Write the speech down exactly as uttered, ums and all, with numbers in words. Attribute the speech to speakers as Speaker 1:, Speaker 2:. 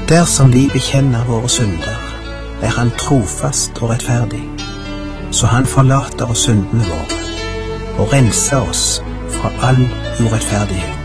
Speaker 1: Dersom vi bekjenner våre synder, er han trofast og rettferdig, så han forlater oss syndene våre og renser oss fra all urettferdighet.